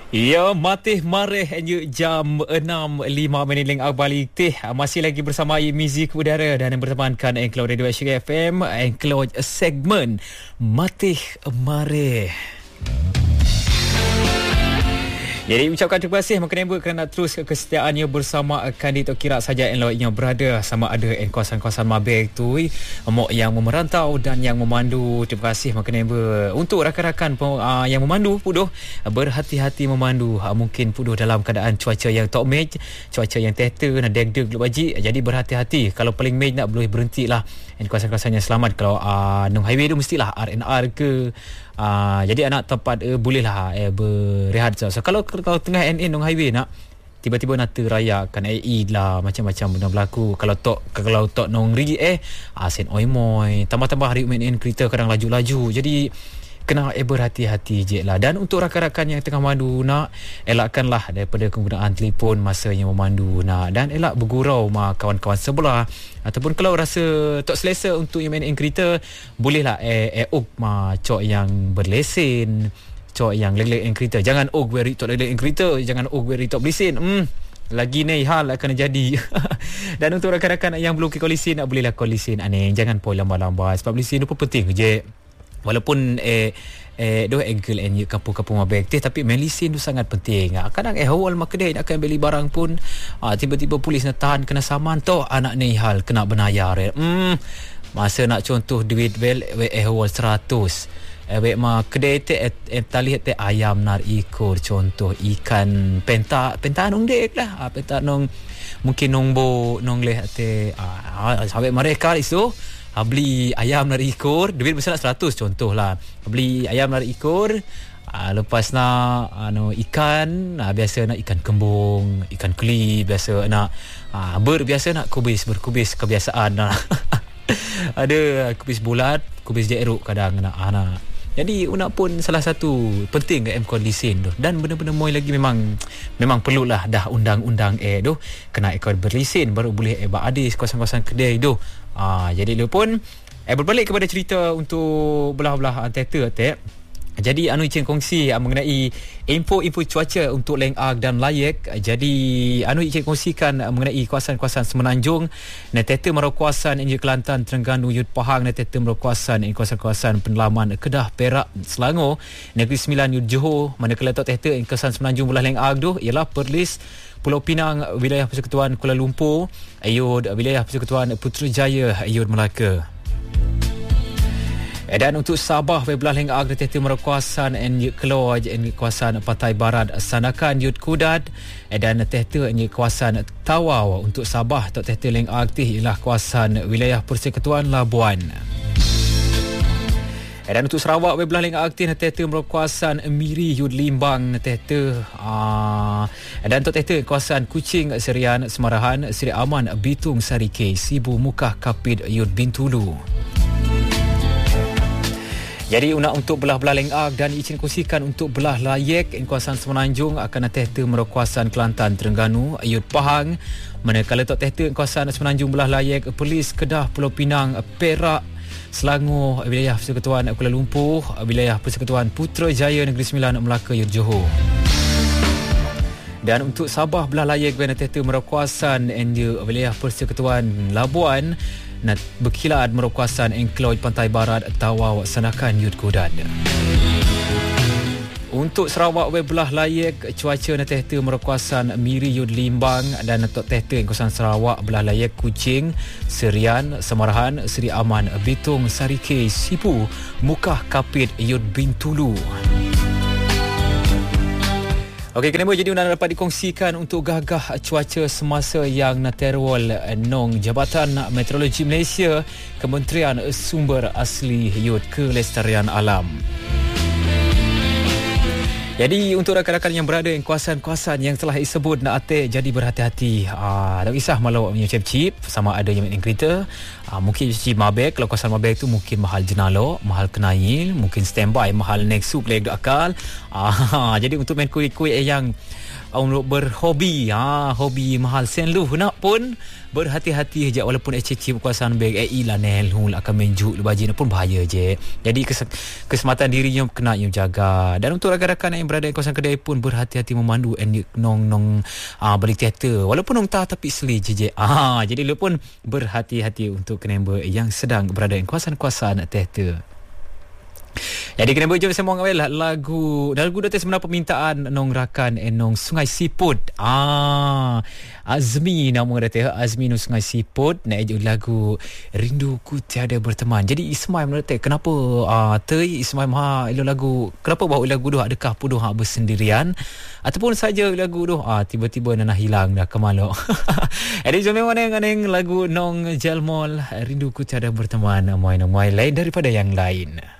Ya, matih mareh jam 6.05 leng balik teh masih lagi bersama Muzik Udara dan yang bertemankan Enclave Radio Asia FM, Enclave segmen matih mareh. Jadi ucapkan terima kasih Makenember kerana terus kesetiaannya bersama kandidat kira saja yang berada sama ada di kawasan-kawasan Mabek tu mok yang memerantau dan yang memandu. Terima kasih Makenember. Untuk rakan-rakan yang memandu puduh berhati-hati memandu. Mungkin puduh dalam keadaan cuaca yang tak match, cuaca yang teta nak deg-deg baji. Jadi berhati-hati. Kalau paling match nak boleh berhentilah di kawasan-kawasan yang selamat. Kalau nong highway tu mestilah R&R ke jadi anak tempat bolehlah berehat. So kalau tengah NN nong highway nak tiba-tiba nak terayakan lah macam-macam benda berlaku. Kalau tok nong rigi sen oi-moi tambah-tambah hari main kereta kadang laju-laju. Jadi kena berhati-hati je lah. Dan untuk rakan-rakan yang tengah memandu nak elakkanlah daripada penggunaan telefon masa yang memandu nak, dan elak bergurau sama kawan-kawan sebelah. Ataupun kalau rasa tak selesa untuk yang main kereta, bolehlah cok yang berlesen, cok yang leg-leg kereta. Jangan weri tok leg-leg kereta, jangan weri tok berlesen. Lagi ni hal akan jadi. Dan untuk rakan-rakan yang belum kolisen, nak bolehlah kolisen aneh. Jangan poi lambat-lambat sebab kolisen tu pun penting je. Walaupun doh angle kampung-kampung Mabek tapi medicine tu sangat penting. Kadang awal mak kedai nak akan beli barang pun tiba-tiba polis nak tahan kena saman tu anak ni hal kena benayar. Masa nak contoh duit bel awal 100 mak kedai tali ayam nar ikor contoh ikan penta nong dek lah penta nong mungkin nong bo nong leh sampai mereka itu beli ayam dari ikor duit besar 100 contoh lah. Beli ayam dari ikor lepas nak ikan biasa nak ikan kembung, ikan keli, biasa nak biasa nak berkubis kebiasaan lah. Ada kubis bulat, kubis jeruk kadang nak jadi una pun salah satu penting ke kondisi tu. Dan benda-benda moi lagi memang perlulah dah undang-undang tu kena ikut berlesen baru boleh adis kawasan-kawasan kedai tu. Jadi lu pun berbalik kepada cerita untuk belah-belah teater. Jadi Icin kongsi mengenai info cuaca untuk Leng Ag dan Layak. Jadi Icin kongsikan mengenai kawasan-kawasan Semenanjung, teater merokuasan Injil Kelantan, Terengganu, Yut Pahang, teater merokuasan kawasan-kawasan Pendalaman, Kedah, Perak, Selangor, Negeri Sembilan, Yut Johor. Manakala teater kawasan Semenanjung belah Leng Ag tu ialah Perlis, Pulau Pinang, wilayah Persekutuan Kuala Lumpur, Ayod, wilayah Persekutuan Putrajaya, Ayod Melaka. Dan untuk Sabah belah Leng Ag teater merokuasan Keluar kawasan Pantai Barat Sanakan Yut Kudat, dan teater kawasan Tawau. Untuk Sabah teater Leng Ag ialah kawasan wilayah Persekutuan Labuan. Dan untuk Sarawak belah Leng Ag teater merokuasan Miri Yut Limbang teater dan untuk teater kawasan Kuching Serian Semarahan, Seri Aman Bitung Sarike, Sibu Mukah Kapit Yut Bintulu. Jadi untuk belah-belah Leng Ag dan Icin kongsikan untuk belah Layak kawasan Semenanjung akan teater merokuasan Kelantan, Terengganu, Ayut Pahang. Manakala teater kawasan Semenanjung belah Layak Perlis, Kedah, Pulau Pinang, Perak, Selangor, wilayah Persekutuan Kuala Lumpur, wilayah Persekutuan Putrajaya, Negeri Sembilan, Melaka, Yut Johor. Dan untuk Sabah belah Layak teater merokuasan wilayah Persekutuan Labuan, nak berkilat merokuasan Enclave Pantai Barat Tawau, Sanakan, Yut Kudat. Untuk Sarawak belah Layak cuaca teater merokuasan Miri Yut Limbang, dan untuk teater kawasan Sarawak belah Layak Kuching Serian Semarahan, Seri Aman Bitung Sarike, Sibu Mukah Kapit Yut Bintulu. Okey, kenapa jadi undang dapat dikongsikan untuk gagah cuaca semasa yang naterwal nong Jabatan Meteorologi Malaysia, Kementerian Sumber Asli Yut Kelestarian Alam. Jadi untuk rakan-rakan yang berada di kawasan-kawasan yang telah disebut nak atik, jadi berhati-hati. Tak kisah malau punya chip sama ada yang main kereta. Mungkin chip Mabek, kalau kawasan Mabek tu mungkin mahal jenalo, mahal kenail, mungkin standby, mahal next sup leg akal. Jadi untuk main kuih-kuih yang untuk berhobi. Hobi mahal sen lu nak pun berhati-hati je walaupun HCC berkuasaan beg lah nel akan menjuk baju pun bahaya je. Jadi keselamatan dirinya kena yang jaga. Dan untuk rakan-rakan yang berada di kawasan kedai pun berhati-hati memandu nong beli teater walaupun nong tak tapi seli je. Jadi lu pun berhati-hati untuk kenapa yang sedang berada di kawasan-kawasan teater. Jadi kena berjumpa semua ngawel lagu datang sebenarnya permintaan nong rakan nong Sungai Siput. Azmi nama datang Azmi nong Sungai Siput nak ajuk lagu Rinduku Tiada Berteman. Jadi Ismail mendatang kenapa tei Ismail ilo lagu kenapa bawa lagu tu adakah pun doh bersendirian ataupun saja lagu tu tiba-tiba nana hilang dah kemalok. Jadi jom mana yang lagu nong Jalmol Rinduku Tiada Berteman mai lain daripada yang lain.